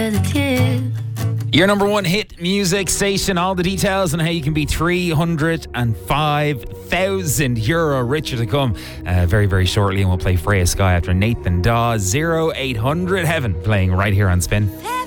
Your number one hit music station. All the details on how you can be €305,000 richer to come very, very shortly. And we'll play Freya Sky after Nathan Dawes. 0800 Heaven playing right here on Spin.